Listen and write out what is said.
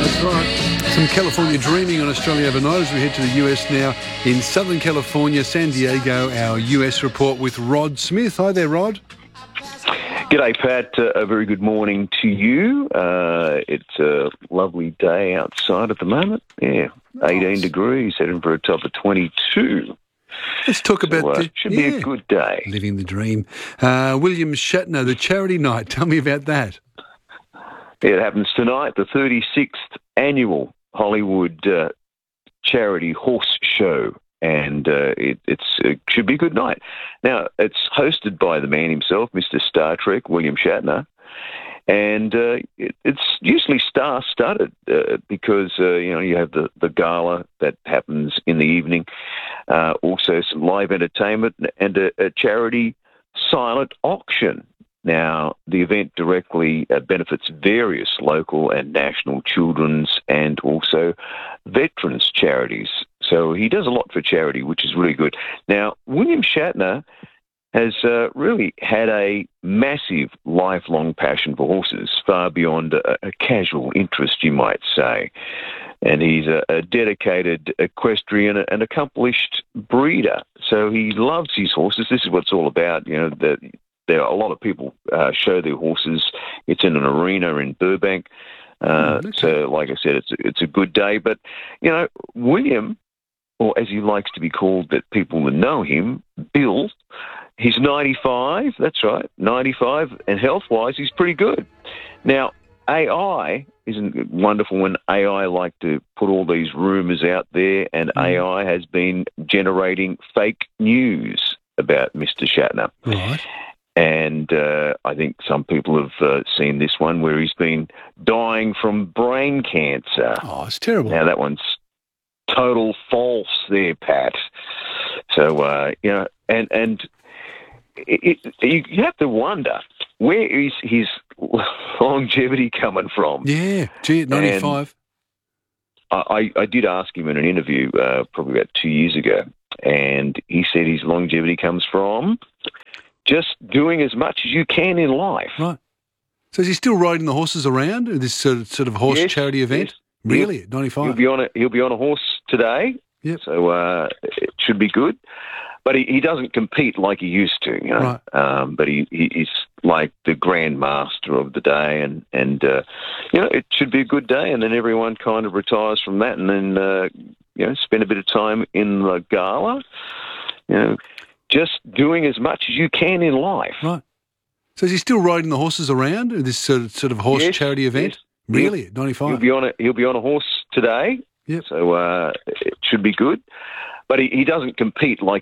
That's right. Some California dreaming on Australia overnight as we head to the US now. In Southern California, San Diego, our US report with Rod Smith. Hi there, Rod. G'day, Pat. A very good morning to you. It's a lovely day outside at the moment. Yeah, 18 degrees, heading for a top of 22. Let's talk about should be a good day. Living the dream. William Shatner, the charity night. Tell me about that. It happens tonight, the 36th annual Hollywood charity horse show, and it should be a good night. Now, it's hosted by the man himself, Mr. Star Trek, William Shatner, and it's usually star-studded because, you have the gala that happens in the evening, also some live entertainment and a charity silent auction. Now, the event directly benefits various local and national children's and also veterans charities. So he does a lot for charity, which is really good. Now, William Shatner has really had a massive lifelong passion for horses, far beyond a casual interest, you might say. And he's a dedicated equestrian and accomplished breeder. So he loves his horses. This is what it's all about, There are a lot of people show their horses. It's in an arena in Burbank. So, like I said, it's a good day. But, William, or as he likes to be called, that people that know him, Bill, he's 95. That's right, 95. And health-wise, he's pretty good. Now, AI, isn't it wonderful when AI like to put all these rumours out there, and AI has been generating fake news about Mr. Shatner. Right. And I think some people have seen this one where he's been dying from brain cancer. Oh, it's terrible. Now, that one's total false there, Pat. So, and you have to wonder, where is his longevity coming from? Yeah, gee, at 95. I did ask him in an interview probably about 2 years ago, and he said his longevity comes from just doing as much as you can in life. Right. So is he still riding the horses around at this sort of horse charity event? Yes. Really, at 95? He'll be on a horse today. Yep. So it should be good. But he doesn't compete like he used to, Right. But he's like the grand master of the day, and it should be a good day. And then everyone kind of retires from that, and then spend a bit of time in the gala. Just doing as much as you can in life. Right. So is he still riding the horses around at this sort of horse charity event? Yes. Really, at 95? He'll be on a horse today. Yep. So it should be good. But he doesn't compete like